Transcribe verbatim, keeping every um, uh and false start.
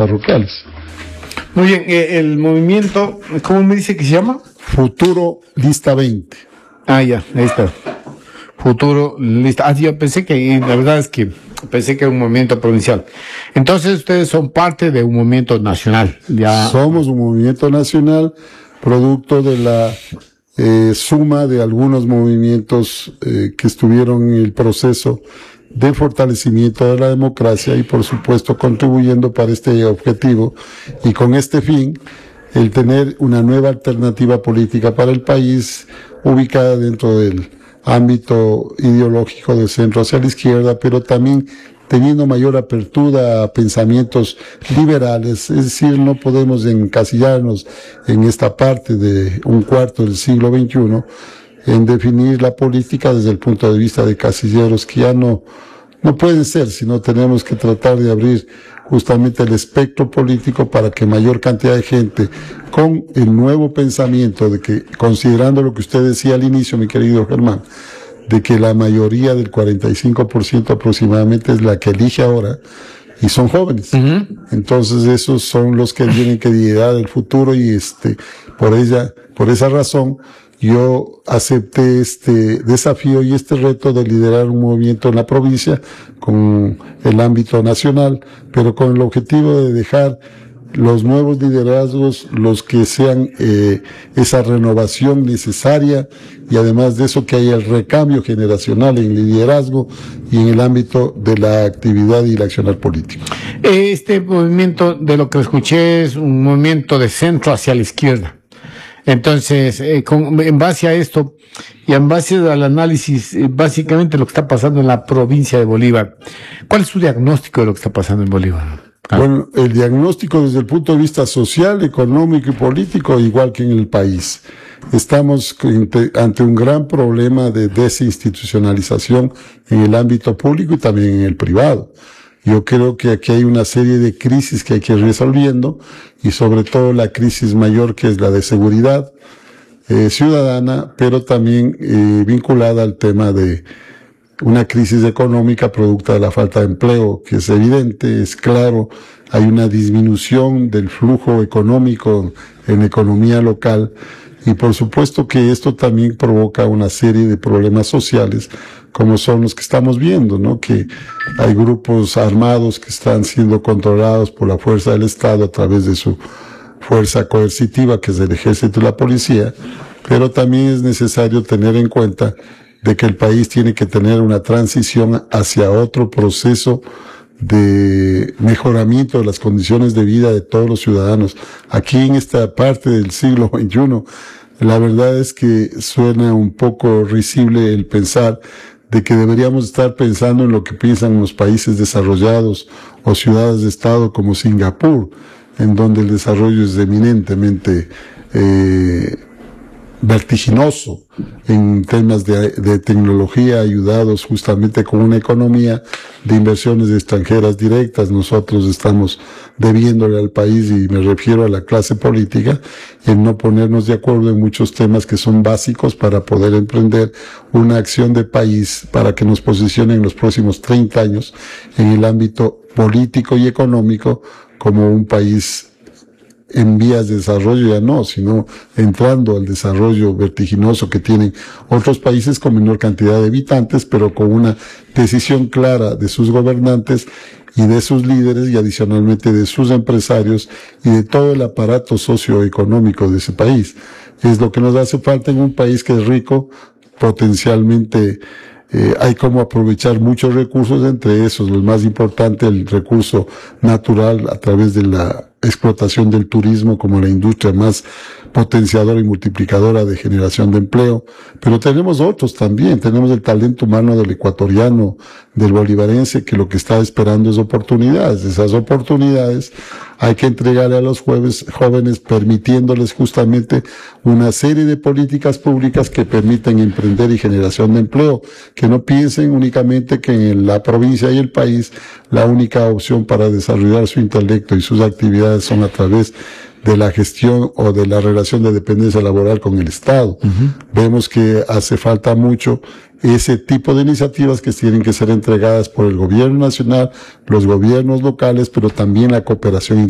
parroquiales. Muy bien, eh, el movimiento, ¿cómo me dice que se llama? Futuro Lista veinte. Ah, ya, ahí está. Futuro Lista. Ah, yo pensé que, la verdad es que pensé que era un movimiento provincial. Entonces ustedes son parte de un movimiento nacional. Ya. Somos un movimiento nacional, producto de la eh, suma de algunos movimientos eh, que estuvieron en el proceso de fortalecimiento de la democracia y, por supuesto, contribuyendo para este objetivo y con este fin, el tener una nueva alternativa política para el país ubicada dentro del ámbito ideológico del centro hacia la izquierda, pero también teniendo mayor apertura a pensamientos liberales, es decir, no podemos encasillarnos en esta parte de un cuarto del siglo veintiuno en definir la política desde el punto de vista de casilleros que ya no, no pueden ser, sino tenemos que tratar de abrir justamente el espectro político para que mayor cantidad de gente con el nuevo pensamiento de que, considerando lo que usted decía al inicio, mi querido Germán, de que la mayoría del cuarenta y cinco por ciento aproximadamente es la que elige ahora, y son jóvenes. Uh-huh. Entonces esos son los que tienen que liderar el futuro y este, por ella, por esa razón, yo acepté este desafío y este reto de liderar un movimiento en la provincia con el ámbito nacional, pero con el objetivo de dejar los nuevos liderazgos, los que sean eh, esa renovación necesaria y además de eso que haya el recambio generacional en el liderazgo y en el ámbito de la actividad y el accionar político. Este movimiento, de lo que escuché, es un movimiento de centro hacia la izquierda. Entonces, eh, con, en base a esto y en base al análisis, eh, básicamente lo que está pasando en la provincia de Bolívar, ¿cuál es su diagnóstico de lo que está pasando en Bolívar? Ah. Bueno, el diagnóstico desde el punto de vista social, económico y político, igual que en el país. Estamos ante un gran problema de desinstitucionalización en el ámbito público y también en el privado. Yo creo que aquí hay una serie de crisis que hay que ir resolviendo y sobre todo la crisis mayor que es la de seguridad eh, ciudadana, pero también eh, vinculada al tema de una crisis económica producto de la falta de empleo, que es evidente, es claro, hay una disminución del flujo económico en la economía local y por supuesto que esto también provoca una serie de problemas sociales como son los que estamos viendo, ¿no? Que hay grupos armados que están siendo controlados por la fuerza del Estado a través de su fuerza coercitiva, que es el ejército y la policía, pero también es necesario tener en cuenta de que el país tiene que tener una transición hacia otro proceso de mejoramiento de las condiciones de vida de todos los ciudadanos. Aquí en esta parte del siglo veintiuno, la verdad es que suena un poco risible el pensar de que deberíamos estar pensando en lo que piensan los países desarrollados o ciudades de Estado como Singapur, en donde el desarrollo es eminentemente eh, vertiginoso en temas de, de tecnología, ayudados justamente con una economía de inversiones extranjeras directas. Nosotros estamos debiéndole al país, y me refiero a la clase política, en no ponernos de acuerdo en muchos temas que son básicos para poder emprender una acción de país para que nos posicione en los próximos treinta años en el ámbito político y económico como un país en vías de desarrollo, ya no, sino entrando al desarrollo vertiginoso que tienen otros países con menor cantidad de habitantes, pero con una decisión clara de sus gobernantes y de sus líderes y adicionalmente de sus empresarios y de todo el aparato socioeconómico de ese país. Es lo que nos hace falta en un país que es rico, potencialmente Eh, hay como aprovechar muchos recursos, entre esos los más importantes, el recurso natural a través de la explotación del turismo como la industria más potenciadora y multiplicadora de generación de empleo, pero tenemos otros también, tenemos el talento humano del ecuatoriano, del bolivarense, que lo que está esperando es oportunidades. Esas oportunidades hay que entregarle a los jóvenes, jóvenes permitiéndoles justamente una serie de políticas públicas que permiten emprender y generación de empleo, que no piensen únicamente que en la provincia y el país la única opción para desarrollar su intelecto y sus actividades son a través de la gestión o de la relación de dependencia laboral con el Estado. Uh-huh. Vemos que hace falta mucho ese tipo de iniciativas que tienen que ser entregadas por el gobierno nacional, los gobiernos locales, pero también la cooperación